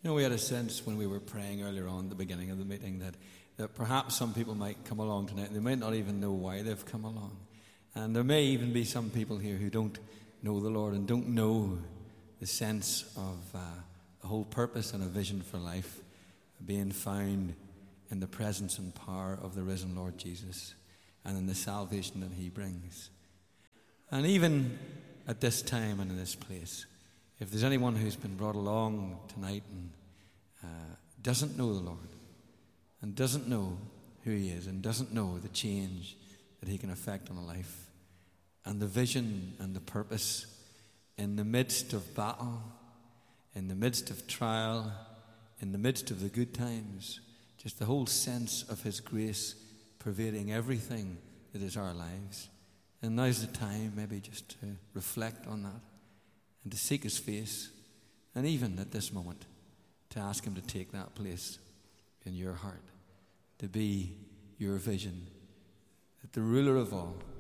We had a sense when we were praying earlier on at the beginning of the meeting that perhaps some people might come along tonight. They might not even know why they've come along. And there may even be some people here who don't know the Lord and don't know the sense of a whole purpose and a vision for life being found in the presence and power of the risen Lord Jesus and in the salvation that he brings. And even at this time and in this place, if there's anyone who's been brought along tonight and doesn't know the Lord and doesn't know who he is and doesn't know the change that he can affect on a life and the vision and the purpose in the midst of battle, in the midst of trial, in the midst of the good times, just the whole sense of his grace pervading everything that is our lives. And now's the time maybe just to reflect on that and to seek his face, and even at this moment to ask him to take that place in your heart, to be your vision, that the ruler of all